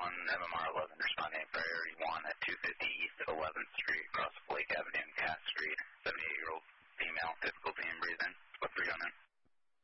MMR 11 responding priority 1 at 250 east of 11th Street, across Blake Avenue and Cass Street. 78-year-old female, difficulty in breathing. What's 3 on in?